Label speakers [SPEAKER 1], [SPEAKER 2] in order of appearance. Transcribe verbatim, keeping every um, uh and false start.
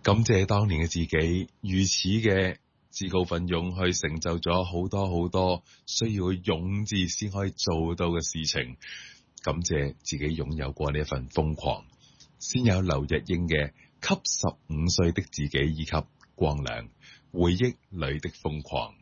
[SPEAKER 1] 感謝當年嘅自己，如此嘅自告奮勇去成就咗好多好多需要勇字先可以做到嘅事情。感謝自己擁有過呢一份瘋狂，先有劉日英嘅給十五歲的自己以及光良回憶裏的瘋狂。